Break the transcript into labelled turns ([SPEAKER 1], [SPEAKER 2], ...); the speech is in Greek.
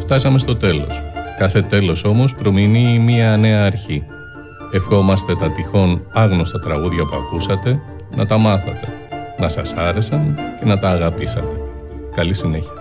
[SPEAKER 1] Φτάσαμε στο τέλος. Κάθε τέλος όμως προμηνύει μία νέα αρχή. Ευχόμαστε τα τυχόν άγνωστα τραγούδια που ακούσατε να τα μάθατε, να σας άρεσαν και να τα αγαπήσατε. Καλή συνέχεια.